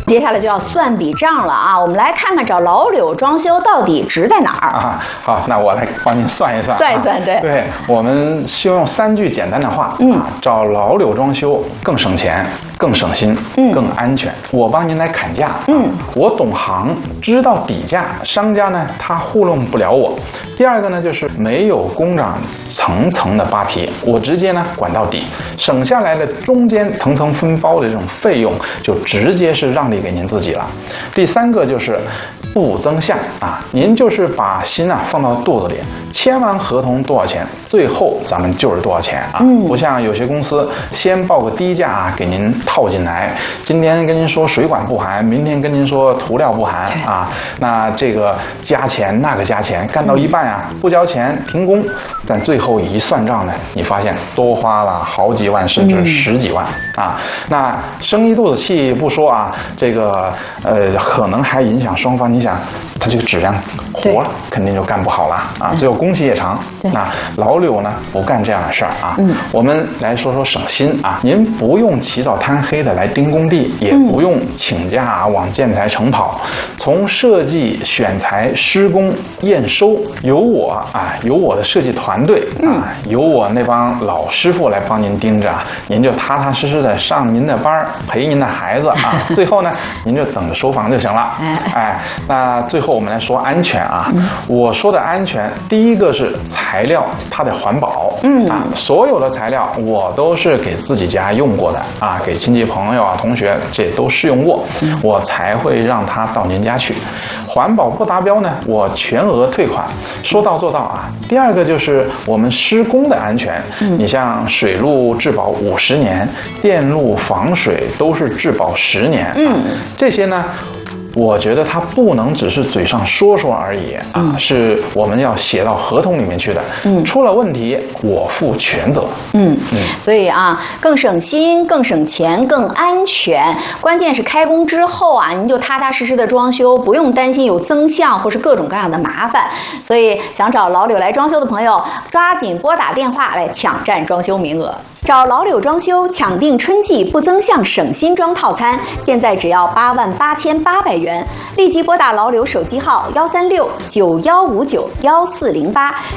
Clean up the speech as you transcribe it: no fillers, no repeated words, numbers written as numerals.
接下来就要算笔账了啊！我们来看看找老柳装修到底值在哪儿啊？好，那我来帮您算一算。 算一算，对。 对，我们就用3句简单的话找老柳装修更省钱、更省心、更安全。我帮您来砍价，我懂行，知道底价，商家呢他糊弄不了我。第二个呢就是没有工长层层的扒皮，我直接呢管到底，省下来的中间层层分包的这种费用就直接是让利给您自己了。第3个就是不增项啊，您就是把心啊放到肚子里，签完合同多少钱，最后咱们就是多少钱啊。不像有些公司先报个低价啊给您套进来，今天跟您说水管不含，明天跟您说涂料不含啊，那这个加钱那个加钱，干到一半啊不交钱停工，但最后一算账呢，你发现多花了好几万甚至10几万啊。那生一肚子气不说啊，这个可能还影响双方，你想他这个质量活了肯定就干不好了啊，最后工期也长。那老柳呢不干这样的事儿啊。我们来说说省心啊，您不用起早贪黑的来盯工地，也不用请假往建材城跑，从设计选材、施工、验收有我的设计团队啊，有我那帮老师傅来帮您盯着，您就踏踏实实的上您的班，陪您的孩子啊，最后呢您就等着收房就行了。那最后我们来说安全啊，我说的安全，第一个是材料它得环保，所有的材料我都是给自己家用过的啊，给亲戚朋友啊同学这都试用过，我才会让他到您家去。环保不达标呢，我全额退款，说到做到啊。第二个就是我们施工的安全，你像水路质保50年，电路防水都是质保10年，这些呢我觉得它不能只是嘴上说说而已啊，是我们要写到合同里面去的。出了问题我负全责。 所以啊，更省心、更省钱、更安全，关键是开工之后啊，您就踏踏实实的装修，不用担心有增项或是各种各样的麻烦。所以想找老柳来装修的朋友，抓紧拨打电话来抢占装修名额。找老柳装修抢定春季不增项省心装套餐，现在只要88800元，立即拨打老柳手机号13691591408，